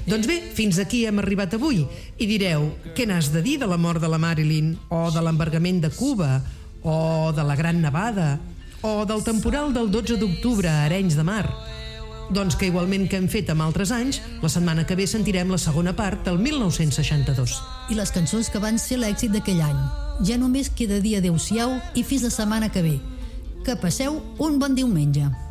Doncs bé, fins aquí hem arribat avui. I direu, què n'has de dir de la mort de la Marilyn, o de l'embargament de Cuba, o de la Gran Nevada, o del temporal del 12 d'octubre a Arenys de Mar? Doncs que igualment que hem fet amb altres anys, la setmana que ve sentirem la segona part del 1962. I les cançons que van ser l'èxit d'aquell any. Ja només queda dir adeu-siau i fins la setmana que ve. Que passeu un bon diumenge.